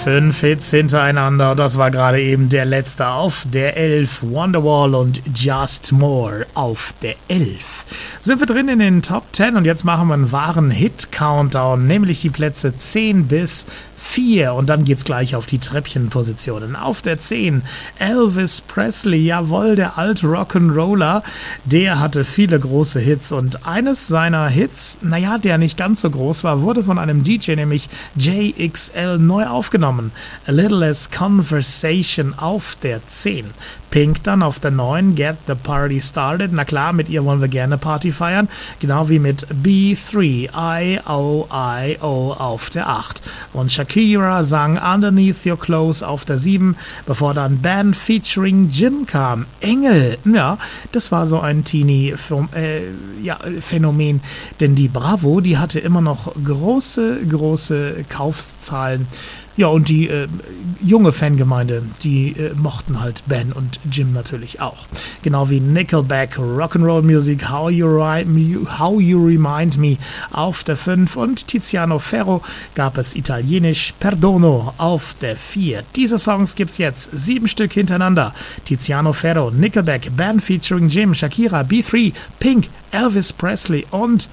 5 Hits hintereinander, das war gerade eben der letzte auf der 11. Wonderwall und Just More auf der 11. Sind wir drin in den Top 10 und jetzt machen wir einen wahren Hit-Countdown, nämlich die Plätze 10 bis 4 und dann geht's gleich auf die Treppchenpositionen. Auf der 10 Elvis Presley, jawohl, der alte Rock'n'Roller, der hatte viele große Hits und eines seiner Hits, naja, der nicht ganz so groß war, wurde von einem DJ, nämlich JXL, neu aufgenommen. A Little Less Conversation auf der 10. Pink dann auf der 9, Get the Party Started. Na klar, mit ihr wollen wir gerne Party feiern. Genau wie mit B3, I-O-I-O auf der 8. Und Shakira sang Underneath Your Clothes auf der 7, bevor dann Band featuring Jim kam. Engel, ja, das war so ein Teenie-Phänomen, denn die Bravo, die hatte immer noch große Kaufszahlen. Ja, und die junge Fangemeinde, die mochten halt Ben und Jim natürlich auch. Genau wie Nickelback, Rock'n'Roll Music, How You Remind Me auf der 5 und Tiziano Ferro gab es italienisch Perdono auf der 4. Diese Songs gibt's jetzt 7 Stück hintereinander. Tiziano Ferro, Nickelback, Ben featuring Jim, Shakira, B3, Pink, Elvis Presley und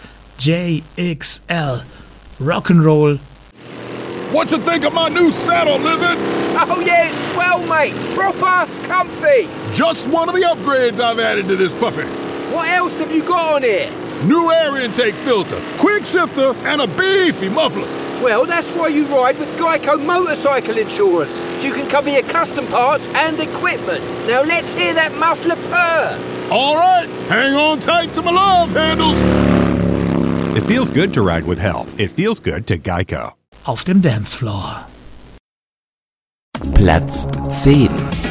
JXL. Rock'n'Roll. What you think of my new saddle, Lizard? Oh yeah, it's swell, mate. Proper comfy. Just one of the upgrades I've added to this puppy. What else have you got on here? New air intake filter, quick shifter, and a beefy muffler. Well, that's why you ride with Geico Motorcycle Insurance, so you can cover your custom parts and equipment. Now let's hear that muffler purr. All right, hang on tight to my love handles. It feels good to ride with help. It feels good to Geico. Auf dem Dancefloor. Platz 10.